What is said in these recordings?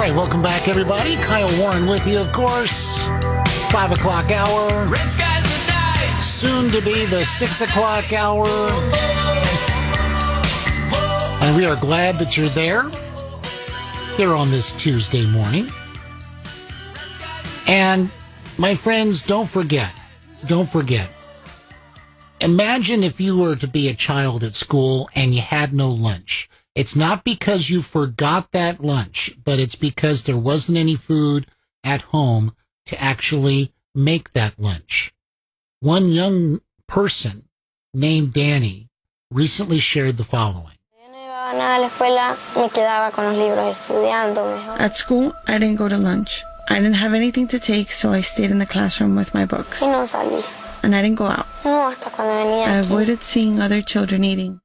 right, welcome back, everybody. Kyle Warren with you, of course. 5 o'clock hour. Red skies at night. Soon to be the 6 o'clock hour. And we are glad that you're there here on this Tuesday morning. And my friends, don't forget. Imagine if you were to be a child at school and you had no lunch. It's not because you forgot that lunch, but it's because there wasn't any food at home to actually make that lunch. One young person named Danny recently shared the following. At school, I didn't go to lunch. I didn't have anything to take, so I stayed in the classroom with my books. And I didn't go out. I avoided seeing other children eating.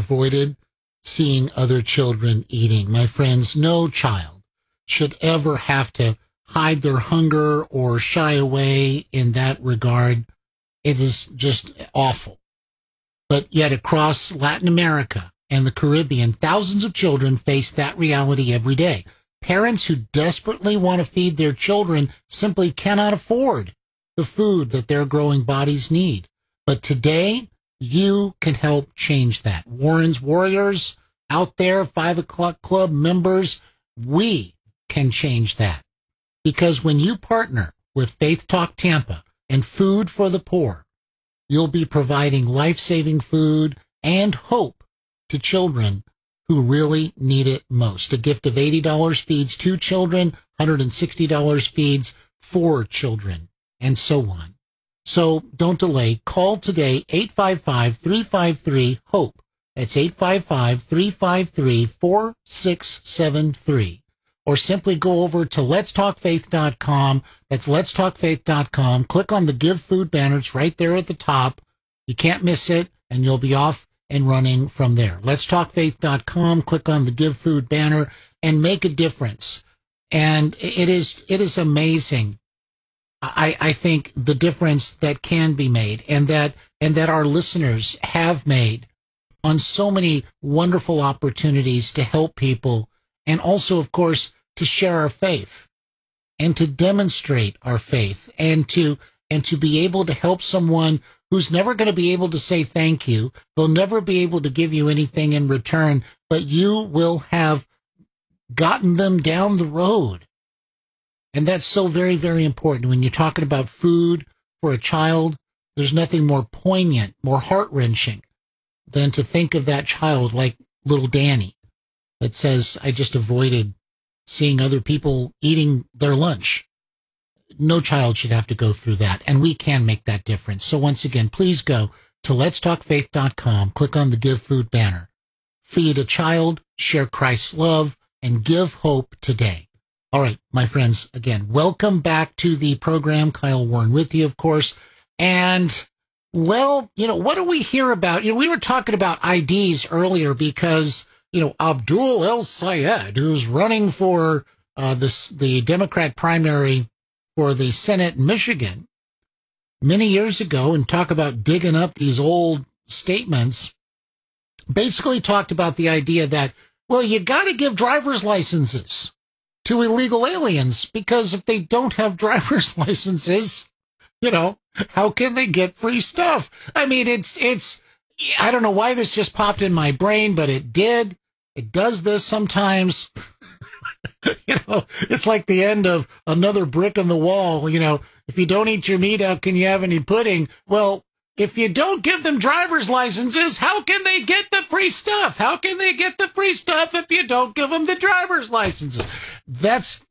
My friends, no child should ever have to hide their hunger or shy away in that regard. It is just awful. But yet across Latin America and the Caribbean, thousands of children face that reality every day. Parents who desperately want to feed their children simply cannot afford the food that their growing bodies need. But today, you can help change that. Warren's Warriors out there, 5 o'clock club members, we can change that. Because when you partner with Faith Talk Tampa and Food for the Poor, you'll be providing life-saving food and hope to children who really need it most. A gift of $80 feeds 2 children, $160 feeds 4 children, and so on. So don't delay. Call today, 855-353-HOPE. That's 855-353-4673. Or simply go over to letstalkfaith.com. That's letstalkfaith.com. Click on the Give Food banner. It's right there at the top. You can't miss it, and you'll be off and running from there. Letstalkfaith.com. Click on the Give Food banner and make a difference. And it is amazing. I think the difference that can be made and that our listeners have made on so many wonderful opportunities to help people, and also, of course, to share our faith and to demonstrate our faith and to be able to help someone who's never going to be able to say thank you. They'll never be able to give you anything in return, but you will have gotten them down the road. And that's so very, very important. When you're talking about food for a child, there's nothing more poignant, more heart-wrenching than to think of that child like little Danny that says, I just avoided seeing other people eating their lunch. No child should have to go through that, and we can make that difference. So once again, please go to letstalkfaith.com, click on the Give Food banner. Feed a child, share Christ's love, and give hope today. All right, my friends, again, welcome back to the program. Kyle Warren with you, of course. And, well, what do we hear about? We were talking about IDs earlier because, Abdul El Sayed, who's running for the Democrat primary for the Senate in Michigan many years ago, and talk about digging up these old statements, basically talked about the idea that, well, you got to give driver's licenses to illegal aliens, because if they don't have driver's licenses, how can they get free stuff? I mean, it's, I don't know why this just popped in my brain, but it did. It does this sometimes. It's like the end of Another Brick in the Wall. If you don't eat your meat, how can you have any pudding? Well, if you don't give them driver's licenses, how can they get the free stuff? How can they get the free stuff if you don't give them the driver's licenses? That's